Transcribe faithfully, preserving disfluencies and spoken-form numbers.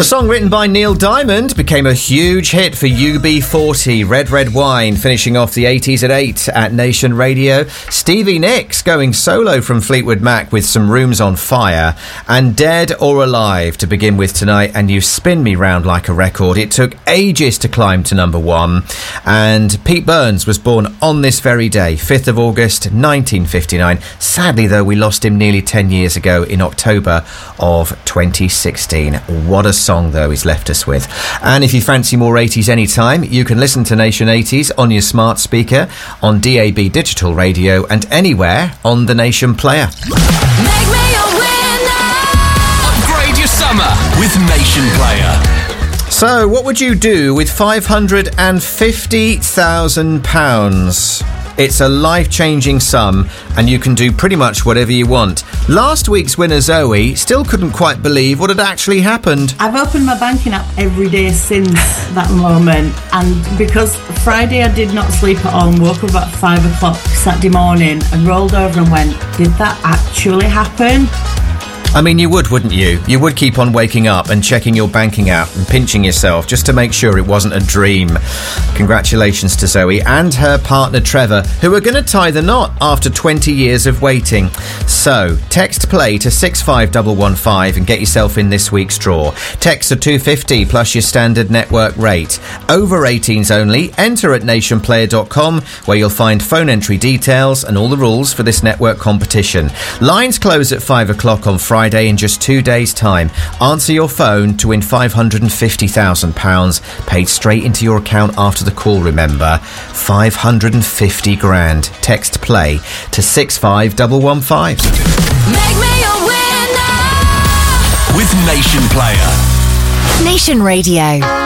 The song, written by Neil Diamond, became a huge hit for U B forty, Red Red Wine, finishing off the eighties at eight at Nation Radio. Stevie Nicks going solo from Fleetwood Mac with Some Rooms on Fire, and Dead or Alive to begin with tonight, and You Spin Me Round Like a Record. It took ages to climb to number one, and Pete Burns was born on this very day, fifth of August nineteen fifty-nine. Sadly, though, we lost him nearly ten years ago in October of twenty sixteen. What a song, though, he's left us with. And if you fancy more eighties anytime, you can listen to Nation eighties on your smart speaker, on D A B digital radio, and anywhere on the Nation player. Make me a winner. Upgrade your summer with Nation Player. So, what would you do with five hundred fifty thousand pounds? It's a life-changing sum, and you can do pretty much whatever you want. Last week's winner, Zoe, still couldn't quite believe what had actually happened. I've opened my banking app every day since that moment, and because Friday I did not sleep at all and woke up at five o'clock Saturday morning and rolled over and went, did that actually happen? I mean, you would, wouldn't you? You would keep on waking up and checking your banking app and pinching yourself just to make sure it wasn't a dream. Congratulations to Zoe and her partner Trevor, who are going to tie the knot after twenty years of waiting. So, text play to six five one one five and get yourself in this week's draw. Texts are two pounds fifty plus your standard network rate. Over eighteens only. Enter at nation player dot com, where you'll find phone entry details and all the rules for this network competition. Lines close at five o'clock on Friday. In just two days' time. Answer your phone to win five hundred fifty thousand pounds paid straight into your account after the call, remember. five hundred fifty grand. Text play to six five one one five. Make me a winner. With Nation Player. Nation Radio.